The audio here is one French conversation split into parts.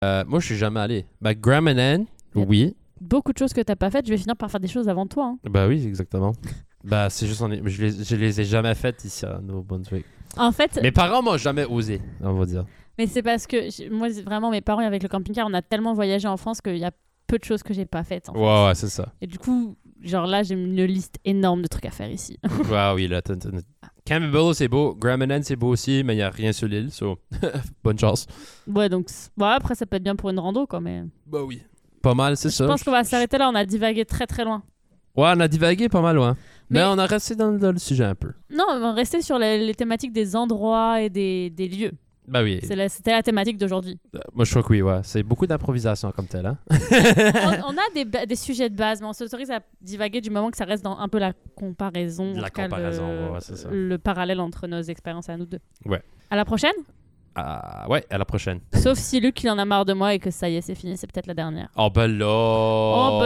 Moi, je suis jamais allé. Gramenan, oui. Beaucoup de choses que t'as pas faites, je vais finir par faire des choses avant toi. Hein. Oui, exactement. C'est juste, je les ai jamais faites ici à Nouveau-Brunswick. En fait... Mes parents m'ont jamais osé, on va dire. Mais c'est parce que, moi, vraiment, mes parents, avec le camping-car, on a tellement voyagé en France qu'il y a peu de choses que j'ai pas faites. En fait. Ouais, c'est ça. Et du coup, genre là, j'ai une liste énorme de trucs à faire ici. Oui, là, Campbell, c'est beau. Gramenan, c'est beau aussi, mais il n'y a rien sur l'île, so bonne chance. Ouais, donc, après, ça peut être bien pour une rando, quoi, mais... Oui. Pas mal, c'est ça. Je pense qu'on va s'arrêter là, on a divagué très très loin. Ouais, on a divagué pas mal loin. Mais on a resté dans le sujet un peu. Non, on va rester sur les thématiques des endroits et des lieux. Oui. C'était la thématique d'aujourd'hui. Moi, je crois que oui, ouais. C'est beaucoup d'improvisation comme tel, hein. on a des sujets de base, mais on s'autorise à divaguer du moment que ça reste dans un peu la comparaison. C'est ça. Le parallèle entre nos expériences à nous deux. Ouais. À la prochaine? Ouais, à la prochaine. Sauf si Luc, il en a marre de moi et que ça y est, c'est fini, c'est peut-être la dernière. Oh ben là!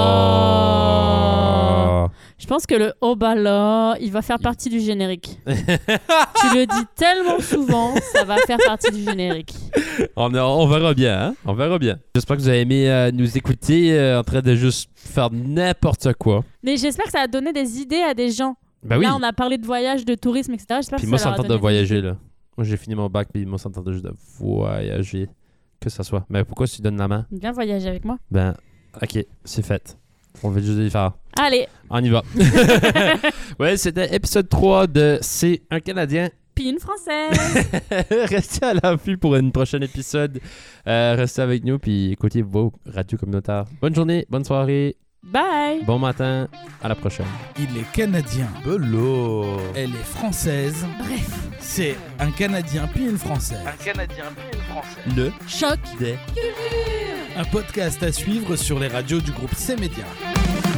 Je pense que le oh bah là, il va faire partie du générique. Tu le dis tellement souvent, ça va faire partie du générique. On verra bien, hein? On verra bien. J'espère que vous avez aimé nous écouter en train de juste faire n'importe quoi. Mais j'espère que ça a donné des idées à des gens. Oui. Là, on a parlé de voyage, de tourisme, etc. J'espère puis que moi, ça ça leur me a tente de donné voyager, là. Moi, j'ai fini mon bac, puis moi, ça me tente juste de voyager. Que ça soit. Mais pourquoi tu donnes la main? Viens voyager avec moi. Ok, c'est fait. On va juste le faire. Allez! On y va. Ouais, c'était épisode 3 de C'est un Canadien. Puis une Française. Restez à l'affût pour un prochain épisode. Restez avec nous, puis écoutez vos radios communautaires. Bonne journée, bonne soirée. Bye! Bon matin, à la prochaine. Il est canadien. Bello. Elle est française. Bref. C'est un Canadien puis une Française. Un Canadien puis une Française. Le Choc des un podcast à suivre sur les radios du groupe C-Média.